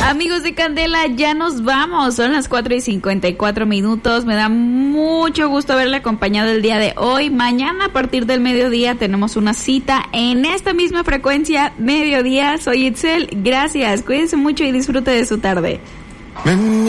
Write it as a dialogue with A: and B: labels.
A: Amigos de Candela, ya nos vamos. Son las 4:54. Me da mucho gusto haberle acompañado el día de hoy. Mañana a partir del mediodía tenemos una cita en esta misma frecuencia, mediodía. Soy Itzel. Gracias. Cuídense mucho y disfrute de su tarde.